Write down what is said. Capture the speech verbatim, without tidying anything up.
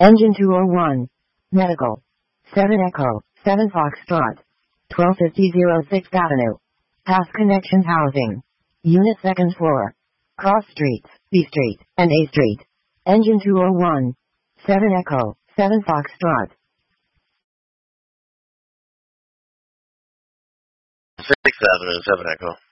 Engine two oh one. Medical. seven Echo, seven Foxtrot. twelve fifty sixth Avenue. Pass Connections Housing. Unit second floor. Cross Streets, B Street, and A Street. Engine two oh one. seven Echo, seven Foxtrot. sixth Avenue, seven Echo.